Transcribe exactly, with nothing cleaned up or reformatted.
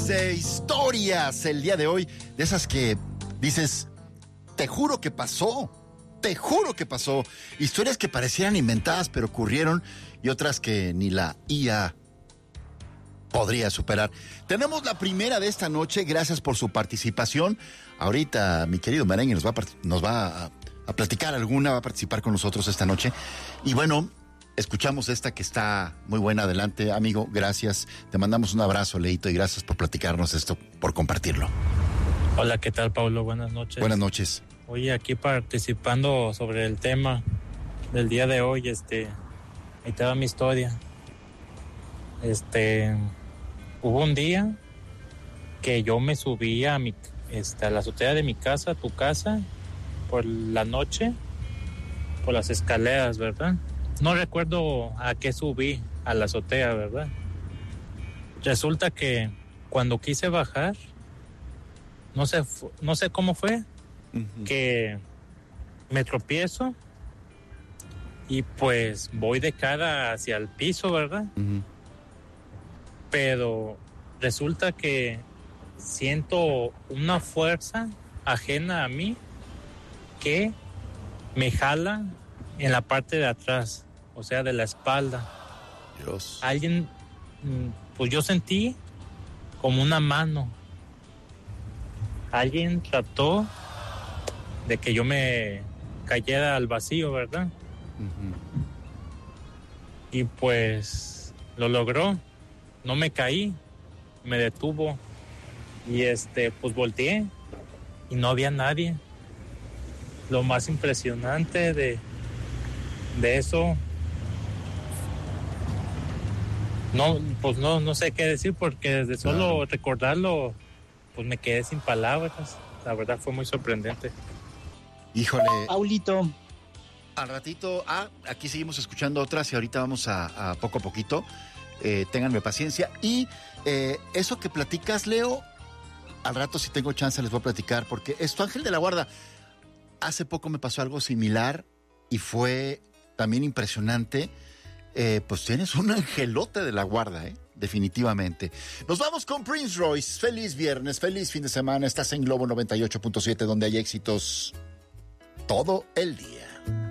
Historias de historias el día de hoy, de esas que dices, te juro que pasó, te juro que pasó. Historias que parecieran inventadas pero ocurrieron y otras que ni la I A podría superar. Tenemos la primera de esta noche, gracias por su participación. Ahorita mi querido Merengue nos va, a, nos va a, a platicar alguna, va a participar con nosotros esta noche. Y bueno, escuchamos esta que está muy buena. Adelante, amigo, gracias. Te mandamos un abrazo, Leito, y gracias por platicarnos esto, por compartirlo. Hola, ¿qué tal, Paulo? Buenas noches. Buenas noches. Hoy aquí participando sobre el tema del día de hoy, este, ahí te va mi historia. Este, hubo un día que yo me subí a mi, este, a la azotea de mi casa, tu casa, por la noche, por las escaleras, ¿verdad? No recuerdo a qué subí a la azotea, ¿verdad? Resulta que cuando quise bajar, no sé, no sé cómo fue, uh-huh. que me tropiezo y pues voy de cara hacia el piso, ¿verdad? Uh-huh. Pero resulta que siento una fuerza ajena a mí que me jala en la parte de atrás, o sea, de la espalda. Dios. Alguien, pues yo sentí como una mano. Alguien trató de que yo me cayera al vacío, ¿verdad? Uh-huh. Y pues lo logró. No me caí, me detuvo. Y este, pues volteé y no había nadie. Lo más impresionante de, de eso, no, pues no, no sé qué decir, porque desde solo claro. recordarlo, pues me quedé sin palabras. La verdad fue muy sorprendente. Híjole. Paulito. Al ratito, ah, aquí seguimos escuchando otras y ahorita vamos a, a poco a poquito. Eh, ténganme paciencia. Y eh, eso que platicas, Leo, al rato si tengo chance les voy a platicar, porque esto, Ángel de la Guarda, hace poco me pasó algo similar y fue también impresionante. Eh, pues tienes un angelote de la guarda, ¿eh? Definitivamente. Nos vamos con Prince Royce. Feliz viernes, feliz fin de semana. Estás en Globo noventa y ocho punto siete, donde hay éxitos todo el día.